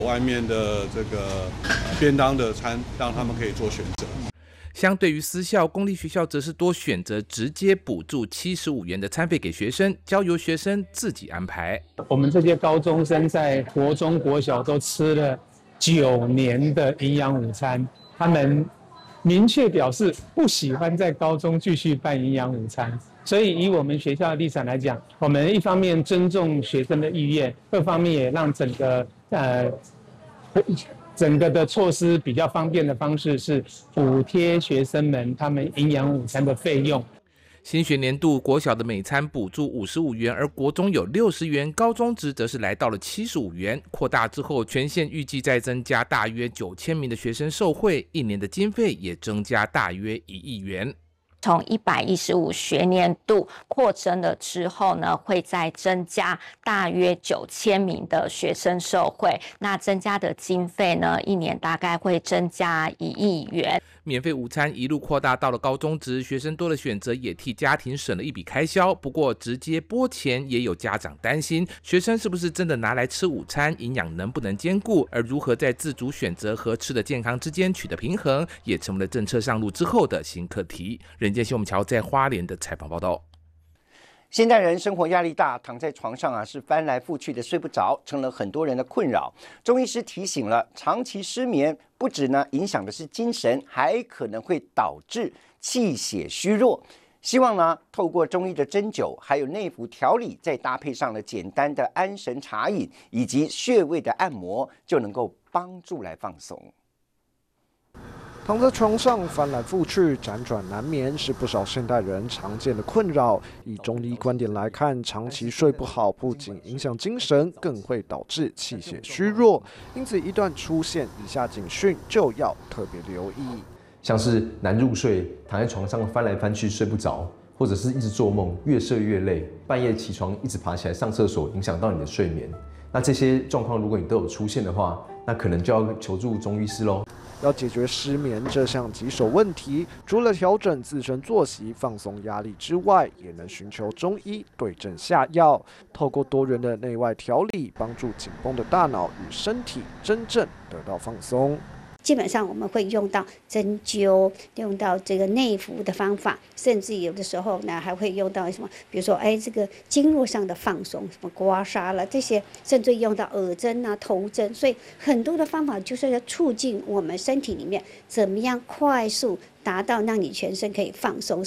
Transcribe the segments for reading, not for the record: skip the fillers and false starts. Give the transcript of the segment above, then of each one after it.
外面的这个便当的餐，让他们可以做选择。 相对于私校，公立学校则是多选择直接补助75元的餐费给学生，交由学生自己安排。 我们这些高中生在国中、国小都吃了9年的营养午餐，他们明确表示不喜欢在高中继续办营养午餐。所以以我们学校的立场来讲，我们一方面尊重学生的意愿，二方面也让整个的措施比较方便的方式是补贴学生们他们营养午餐的费用。 新学年度国小的每餐补助55元，而国中有60元，高中职则是来到了75元。扩大之后，全县预计再增加大约9000名的学生受惠，一年的经费也增加大约1亿元。 从115学年度扩增了之后呢，会再增加大约9000名的学生受惠。那增加的经费呢，一年大概会增加1亿元。 免费午餐一路扩大到了高中职，学生多的选择也替家庭省了一笔开销。不过直接拨钱也有家长担心，学生是不是真的拿来吃午餐，营养能不能兼顾？而如何在自主选择和吃的健康之间取得平衡，也成为了政策上路之后的新课题。人间新闻桥在花莲的采访报道。 现代人生活压力大，躺在床上是翻来覆去的睡不着，成了很多人的困扰。中医师提醒了，长期失眠不止影响的是精神，还可能会导致气血虚弱。希望透过中医的针灸，还有内服调理，再搭配上了简单的安神茶饮以及穴位的按摩，就能够帮助来放松。 躺在床上翻来覆去、辗转难眠，是不少现代人常见的困扰。以中医观点来看，长期睡不好，不仅影响精神，更会导致气血虚弱。因此，一旦出现以下警讯，就要特别留意。 像是难入睡，躺在床上翻来翻去睡不着，或者是一直做梦，越睡越累，半夜起床一直爬起来上厕所，影响到你的睡眠。那这些状况，如果你都有出现的话，那可能就要求助中医师喽。 要解决失眠这项棘手问题，除了调整自身作息、放松压力之外，也能寻求中医对症下药，透过多元的内外调理，帮助紧绷的大脑与身体真正得到放松。 基本上我们会用到针灸，用到这个内服的方法，甚至有的时候呢还会用到什么，比如说这个经络上的放松，什么刮痧了这些，甚至用到耳针啊、头针，所以很多的方法就是要促进我们身体里面怎么样快速达到让你全身可以放松。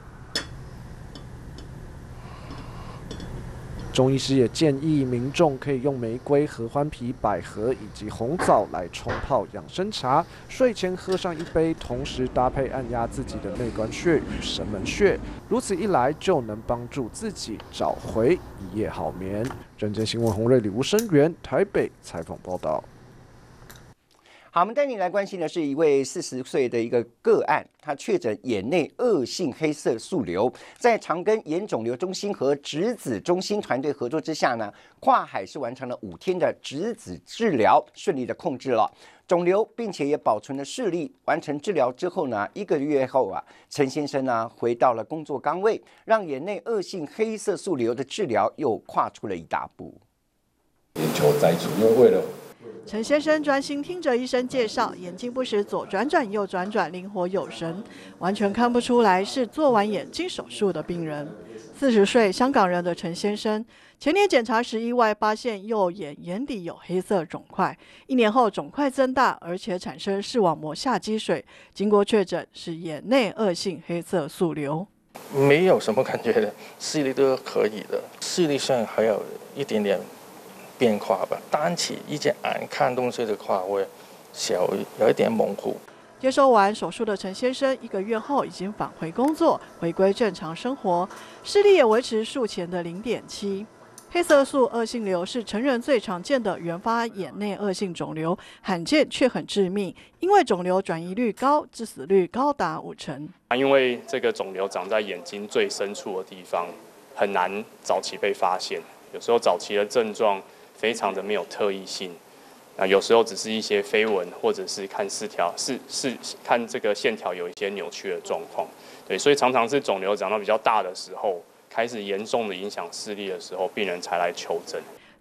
中医师也建议民众可以用玫瑰、合欢皮、百合以及红枣来冲泡养生茶，睡前喝上一杯，同时搭配按压自己的内关穴与神门穴，如此一来就能帮助自己找回一夜好眠。人间新闻洪瑞、李吴声源台北采访报道。 好，我们带你来关心的是一位40岁的一个个案，他确诊眼内恶性黑色素瘤，在长庚眼肿瘤中心和质子中心团队合作之下跨海是完成了5天的质子治疗，顺利的控制了肿瘤，并且也保存了视力。完成治疗之后1个月后陈先生回到了工作岗位，让眼内恶性黑色素瘤的治疗又跨出了一大步。 眼球摘除，因为为了陈先生专心听着医生介绍，眼睛不时左转转右转转，灵活有神，完全看不出来是做完眼睛手术的病人。40岁香港人的陈先生，前年检查时意外发现右眼眼底有黑色肿块，1年后肿块增大，而且产生视网膜下积水，经过确诊是眼内恶性黑色素瘤。 没有什么感觉的，视力都可以的，视力上还有一点点变化吧，单起一只眼看东西的话会有一点模糊。 接受完手术的陈先生1个月后已经返回工作，回归正常生活，视力也维持术前的0.7。黑色素恶性瘤是成人最常见的原发眼内恶性肿瘤，罕见却很致命，因为肿瘤转移率高，致死率高达50%。 因为这个肿瘤长在眼睛最深处的地方，很难早期被发现，有时候早期的症状非常的没有特异性，有时候只是一些飞蚊，或者是看看这个线条有一些扭曲的状况，对，所以常常是肿瘤长到比较大的时候，开始严重的影响视力的时候，病人才来求诊。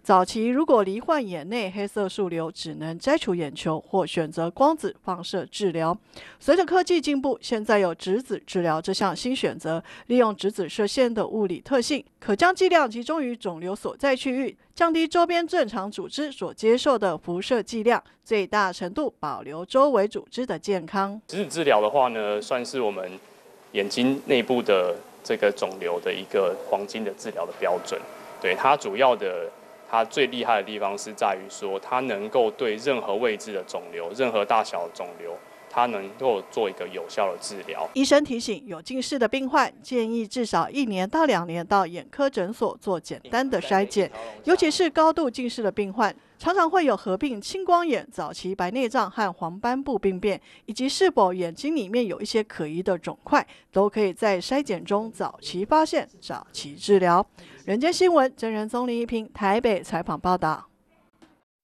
早期如果罹患眼内黑色素瘤，只能摘除眼球或选择光子放射治疗。随着科技进步，现在有质子治疗这项新选择，利用质子射线的物理特性，可将剂量集中于肿瘤所在区域，降低周边正常组织所接受的辐射剂量，最大程度保留周围组织的健康。 质子治疗的话呢，算是我们眼睛内部的这个肿瘤的一个黄金的治疗的标准。对，它主要的，它最厉害的地方是在于说，它能够对任何位置的肿瘤、任何大小的肿瘤，它能够做一个有效的治疗。 医生提醒，有近视的病患建议至少1年到2年到眼科诊所做简单的筛检，尤其是高度近视的病患，常常会有合并青光眼、早期白内障和黄斑部病变，以及是否眼睛里面有一些可疑的肿块，都可以在筛检中早期发现、早期治疗。人间新闻，真人综林一平台北采访报道。